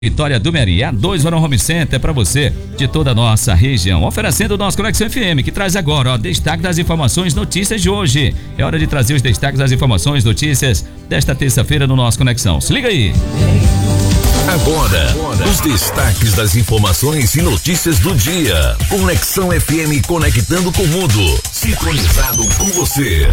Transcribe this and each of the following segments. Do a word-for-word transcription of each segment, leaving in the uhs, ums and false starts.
Vitória do Meri, a dois Varão Home Center para você de toda a nossa região, oferecendo o nosso Conexão F M, que traz agora, ó, destaque das informações, notícias de hoje. É hora de trazer os destaques das informações, notícias desta terça-feira no nosso Conexão. Se liga aí. Agora, os destaques das informações e notícias do dia. Conexão F M, conectando com o mundo, sincronizado com você.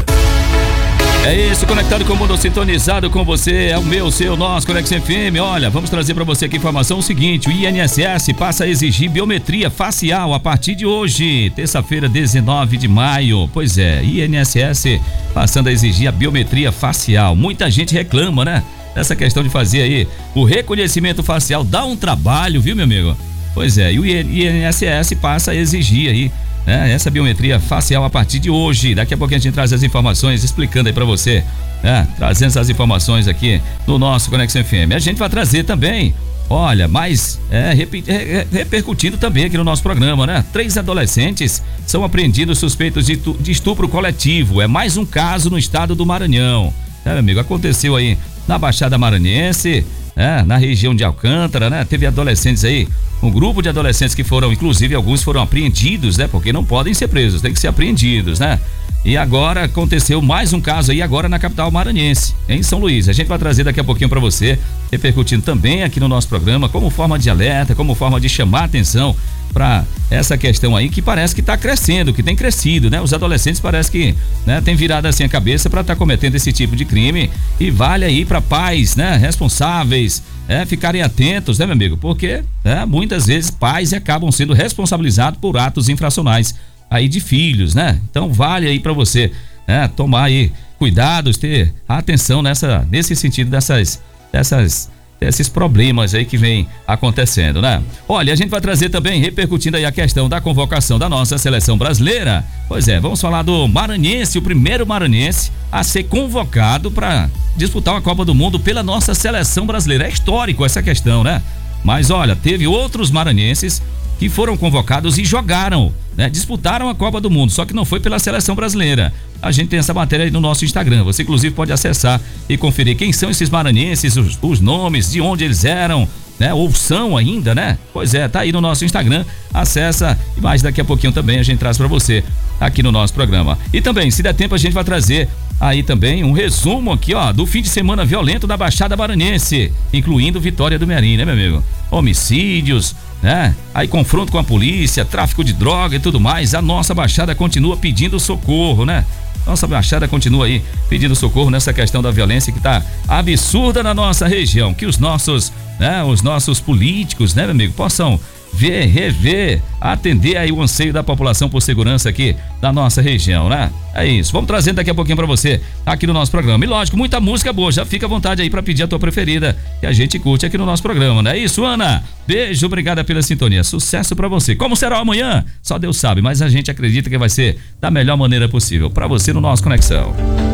É isso, conectado com o mundo, sintonizado com você, é o meu, seu, nosso Conexão F M. Olha, vamos trazer para você aqui a informação seguinte: o I N S S passa a exigir biometria facial a partir de hoje, terça-feira, dezenove de maio. Pois é, I N S S passando a exigir a biometria facial. Muita gente reclama, né? Essa questão de fazer aí o reconhecimento facial dá um trabalho, viu, meu amigo? Pois é, e o I N S S passa a exigir aí É, essa biometria facial a partir de hoje. Daqui a pouco a gente traz as informações, explicando aí pra você, é, trazendo essas informações aqui no nosso Conexão F M. A gente vai trazer também, olha, mas é, reper, é, repercutindo também aqui no nosso programa, né? Três adolescentes são apreendidos suspeitos de, de estupro coletivo. É mais um caso no estado do Maranhão. É, meu amigo, aconteceu aí na Baixada Maranhense, é, na região de Alcântara, né? Teve adolescentes aí, um grupo de adolescentes que foram, inclusive alguns foram apreendidos, né? Porque não podem ser presos, tem que ser apreendidos, né? E agora aconteceu mais um caso aí agora na capital maranhense, em São Luís. A gente vai trazer daqui a pouquinho para você, repercutindo também aqui no nosso programa, como forma de alerta, como forma de chamar a atenção para essa questão aí que parece que está crescendo, que tem crescido, né? Os adolescentes parece que, né, tem virado assim a cabeça para estar tá cometendo esse tipo de crime, e vale aí para pais, né, responsáveis, é, ficarem atentos, né, meu amigo? Porque, é, muitas vezes pais acabam sendo responsabilizados por atos infracionais aí de filhos, né? Então vale aí para você, né, tomar aí cuidados, ter atenção nessa, nesse sentido dessas, dessas esses problemas aí que vem acontecendo, né? Olha, a gente vai trazer também, repercutindo aí a questão da convocação da nossa seleção brasileira. Pois é, vamos falar do maranhense, o primeiro maranhense a ser convocado para disputar uma Copa do Mundo pela nossa seleção brasileira. É histórico essa questão, né? Mas olha, teve outros maranhenses que foram convocados e jogaram, né? Disputaram a Copa do Mundo, só que não foi pela seleção brasileira. A gente tem essa matéria aí no nosso Instagram, você inclusive pode acessar e conferir quem são esses maranhenses, os, os nomes, de onde eles eram, né? Ou são ainda, né? Pois é, tá aí no nosso Instagram, acessa, e mais daqui a pouquinho também a gente traz pra você aqui no nosso programa. E também, se der tempo, a gente vai trazer aí também um resumo aqui, ó, do fim de semana violento da Baixada Maranhense, incluindo Vitória do Meri, né, meu amigo? Homicídios, né? Aí confronto com a polícia, tráfico de droga e tudo mais. A nossa Baixada continua pedindo socorro, né? Nossa Baixada continua aí pedindo socorro nessa questão da violência que tá absurda na nossa região. Que os nossos, né, os nossos políticos, né, meu amigo, possam ver, rever, atender aí o anseio da população por segurança aqui da nossa região, né? É isso, vamos trazendo daqui a pouquinho pra você aqui no nosso programa. E lógico, muita música boa, já fica à vontade aí pra pedir a tua preferida que a gente curte aqui no nosso programa, não é isso, Ana? Beijo, obrigada pela sintonia, sucesso pra você. Como será amanhã? Só Deus sabe, mas a gente acredita que vai ser da melhor maneira possível pra você no nosso Conexão.